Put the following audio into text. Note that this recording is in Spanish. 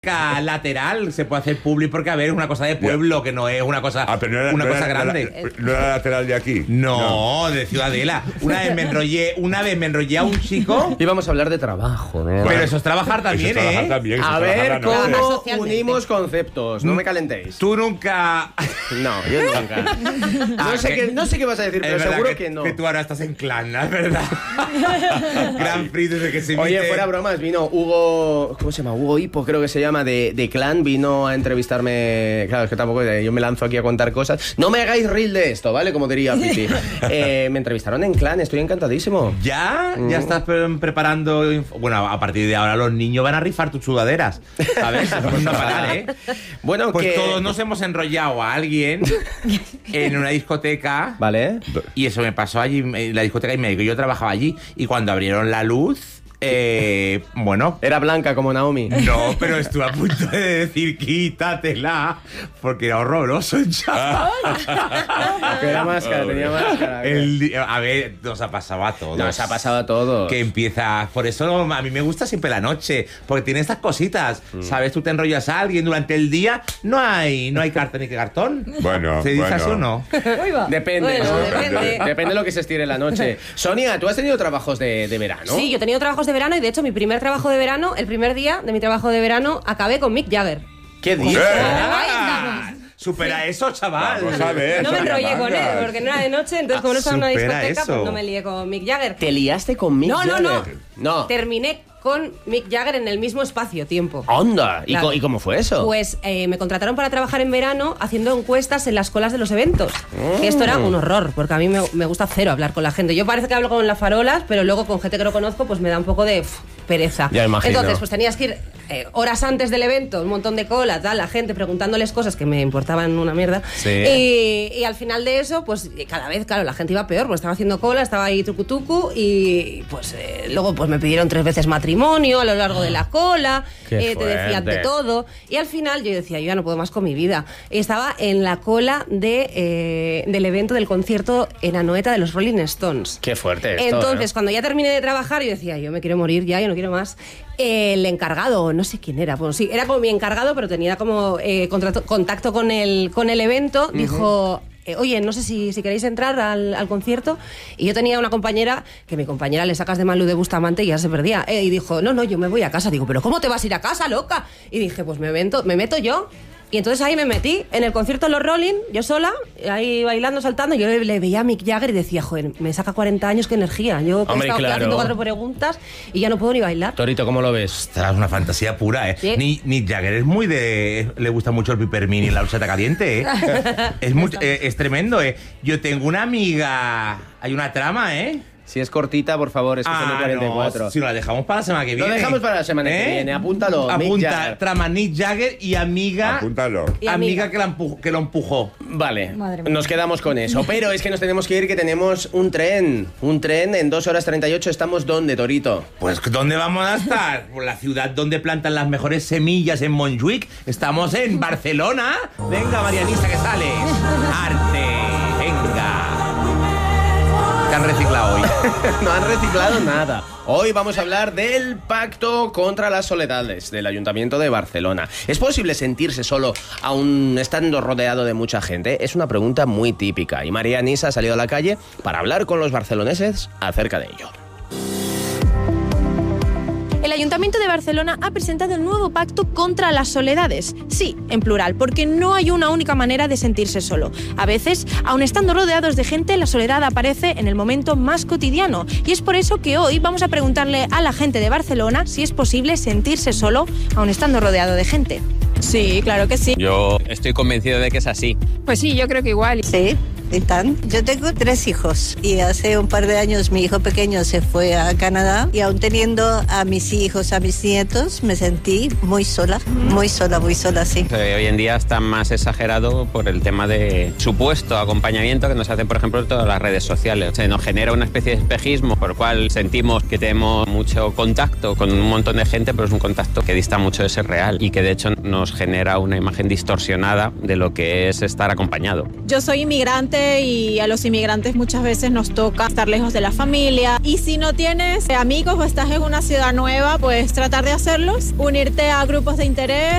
Lateral se puede hacer publi porque, a ver, es una cosa de pueblo, que no es una cosa, pero no era, una no cosa era, grande. ¿No era lateral de aquí? No, de Ciudadela. Una vez me enrollé a un chico. Y vamos a hablar de trabajo, ¿no? Pero eso es trabajar también, Eso es trabajar también, eso A es trabajar ver la noche. cómo unimos conceptos. No me calentéis. Tú nunca. No, yo nunca. No sé qué vas a decir, pero seguro que no. Que tú ahora estás en Clan, ¿no? Es verdad. Gran Prix desde que se Oye, emite. fuera bromas, vino Hugo... ¿Cómo se llama? Hugo Hipo, creo que se llama, de Clan. Vino a entrevistarme... Claro, es que tampoco... Yo me lanzo aquí a contar cosas. No me hagáis reel de esto, ¿vale? Como diría Piti. Me entrevistaron en Clan, estoy encantadísimo. ¿Ya? ¿Ya estás preparando? Bueno, a partir de ahora los niños van a rifar tus sudaderas, ¿sabes? No parar, ¿eh? Bueno, pues que... todos nos hemos enrollado a alguien en una discoteca. ¿Vale? Y eso me pasó allí en la discoteca y me dijo, yo trabajaba allí. Y cuando abrieron la luz... bueno, era blanca como Naomi. No, pero estuve a punto de decir quítatela, porque era horroroso el chaval. Tenía máscara, tenía máscara. A ver, nos ha pasado a todos. Nos ha pasado a todos. Que empieza... Por eso a mí me gusta siempre la noche, porque tiene estas cositas. ¿Sabes? Tú te enrollas a alguien durante el día, no hay cartón ni que cartón. Bueno, ¿se dice así o no? Depende, bueno, ¿no? depende De lo que se estire la noche. Sonia, ¿tú has tenido trabajos de verano? Sí, yo he tenido trabajos de verano y de hecho mi primer trabajo de verano, el primer día de mi trabajo de verano, acabé con Mick Jagger. ¿Qué dices? Ahí estamos. Supera eso, chaval. Vamos a ver. No me Sonia enrollé con él Vargas. porque no era de noche, entonces como no estaba en una Supera discoteca, eso. pues no me lié con Mick Jagger. ¿Te liaste con Mick Jagger? No. Terminé con Mick Jagger en el mismo espacio-tiempo. ¡Onda! Claro. ¿Y cómo fue eso? Pues me contrataron para trabajar en verano haciendo encuestas en las colas de los eventos. Que esto era un horror, porque a mí me gusta cero hablar con la gente. Yo parece que hablo con las farolas, pero luego con gente que no conozco, pues me da un poco de pereza. Ya imagino. Entonces, pues tenías que ir horas antes del evento, un montón de cola, tal, la gente preguntándoles cosas que me importaban una mierda. Sí. Y al final de eso, pues cada vez, claro, la gente iba peor, porque estaba haciendo cola, estaba ahí tucu y pues luego pues me pidieron 3 veces matrimonio a lo largo de la cola, te decían de todo. Y al final yo decía, yo ya no puedo más con mi vida. Y estaba en la cola del evento del concierto en Anoeta de los Rolling Stones. Qué fuerte esto, Entonces, cuando ya terminé de trabajar, yo decía, yo me quiero morir ya, yo no quiero más. El encargado, no sé quién era, bueno, sí, era como mi encargado, pero tenía como contacto con el evento, dijo... oye, no sé si queréis entrar al concierto. Y yo tenía una compañera, que mi compañera le sacas de Malú de Bustamante y ya se perdía. Y dijo, no, yo me voy a casa. Digo, ¿pero cómo te vas a ir a casa, loca? Y dije, pues me meto yo. Y entonces ahí me metí en el concierto de los Rolling, yo sola, ahí bailando, saltando. Yo le veía a Mick Jagger y decía, joder, me saca 40 años, qué energía. Yo he estado haciendo 4 preguntas y ya no puedo ni bailar. Torito, ¿cómo lo ves? Ostras, una fantasía pura, ¿eh? Sí. Nick Jagger es muy de... Le gusta mucho el pipermín y la bolseta caliente, ¿eh? Es tremendo, ¿eh? Yo tengo una amiga... Hay una trama, ¿eh? Si es cortita, por favor, es que son 44. No, si la dejamos para la semana que viene. Lo dejamos para la semana que viene, apúntalo. Apunta, trama Nick Jagger y amiga... Apúntalo. Y amiga que lo empujó. Vale, Madre mía. nos quedamos con eso. Pero es que nos tenemos que ir, que tenemos un tren. Un tren en 2 horas 38. ¿Estamos dónde, Torito? Pues, ¿dónde vamos a estar? Por la ciudad donde plantan las mejores semillas en Montjuic. Estamos en Barcelona. Venga, Marianisa, que sales. Arte, venga. ¿Qué han reciclado hoy? No han reciclado nada. Hoy vamos a hablar del Pacto contra las Soledades del Ayuntamiento de Barcelona. ¿Es posible sentirse solo aún estando rodeado de mucha gente? Es una pregunta muy típica y María Nisa ha salido a la calle para hablar con los barceloneses acerca de ello. El Ayuntamiento de Barcelona ha presentado el nuevo pacto contra las soledades. Sí, en plural, porque no hay una única manera de sentirse solo. A veces, aun estando rodeados de gente, la soledad aparece en el momento más cotidiano. Y es por eso que hoy vamos a preguntarle a la gente de Barcelona si es posible sentirse solo, aun estando rodeado de gente. Sí, claro que sí. Yo estoy convencido de que es así. Pues sí, yo creo que igual. Sí, y tan. Yo tengo 3 hijos y hace un par de años mi hijo pequeño se fue a Canadá y aún teniendo a mis hijos, a mis nietos, me sentí muy sola, sí. Hoy en día está más exagerado por el tema de supuesto acompañamiento que nos hacen, por ejemplo, todas las redes sociales. Se nos genera una especie de espejismo por el cual sentimos que tenemos mucho contacto con un montón de gente, pero es un contacto que dista mucho de ser real y que de hecho nos genera una imagen distorsionada de lo que es estar acompañado. Yo soy inmigrante y a los inmigrantes muchas veces nos toca estar lejos de la familia. Y si no tienes amigos o estás en una ciudad nueva, pues tratar de hacerlos, unirte a grupos de interés.